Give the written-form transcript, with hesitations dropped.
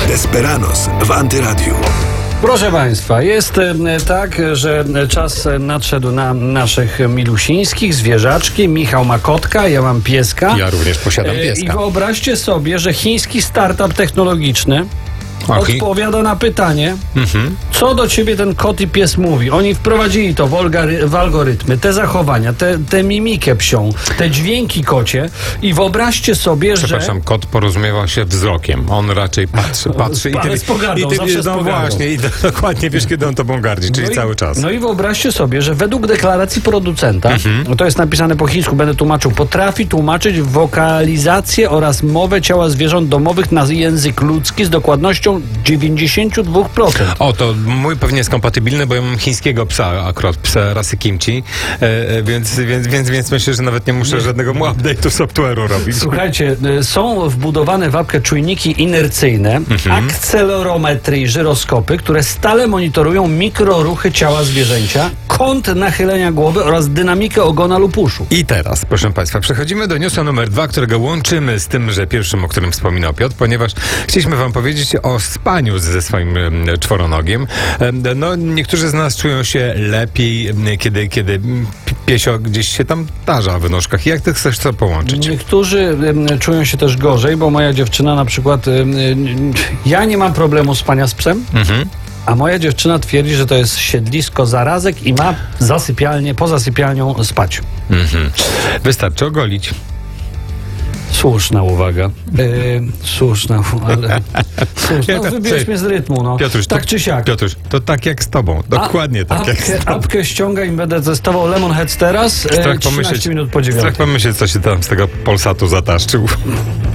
Desperados w Antyradiu. Proszę Państwa, jest tak, że czas nadszedł na naszych milusińskich, zwierzaczki. Michał ma kotka, ja mam pieska. Ja również posiadam pieska. I wyobraźcie sobie, że chiński startup technologiczny odpowiada na pytanie, co do ciebie ten kot i pies mówi. Oni wprowadzili to w algorytmy, te zachowania, tę mimikę psią, te dźwięki kocie i wyobraźcie sobie, Przepraszam, kot porozumiewał się wzrokiem. On raczej patrzy Ale z pogardą, zawsze z no pogardą. właśnie, i dokładnie wiesz, kiedy on tobą gardzi, czyli cały czas. No i wyobraźcie sobie, że według deklaracji producenta, to jest napisane po chińsku, będę tłumaczył, potrafi tłumaczyć wokalizację oraz mowę ciała zwierząt domowych na język ludzki z dokładnością 92%. O, to mój pewnie jest kompatybilny, bo ja mam chińskiego psa, akurat psa rasy Kimchi, więc myślę, że nawet nie muszę żadnego update'u software'u robić. Słuchajcie, są wbudowane w apkę czujniki inercyjne, akcelerometry i żyroskopy, które stale monitorują mikroruchy ciała zwierzęcia, kąt nachylenia głowy oraz dynamikę ogona lub uszu. I teraz, proszę Państwa, przechodzimy do newsa numer 2, którego łączymy z tym, że pierwszym, o którym wspominał Piotr, ponieważ chcieliśmy Wam powiedzieć o spaniu ze swoim czworonogiem. No, niektórzy z nas czują się lepiej, kiedy piesio gdzieś się tam tarza w nóżkach. Jak ty chcesz to połączyć? Niektórzy czują się też gorzej, bo moja dziewczyna na przykład, ja nie mam problemu spania z psem, a moja dziewczyna twierdzi, że to jest siedlisko zarazek i ma po zasypialnią spać. Wystarczy ogolić. Słuszna uwaga. Słuszna, ale... Słuszna. Wybierz mnie z rytmu, no. Piotruś, tak czy siak. Piotruś, to tak jak z tobą. Dokładnie tak jak z tobą. Apkę ściąga i będę testował Lemonheads teraz. 13 minut po 9. Strach pomyśleć, co się tam z tego Polsatu zataszczył.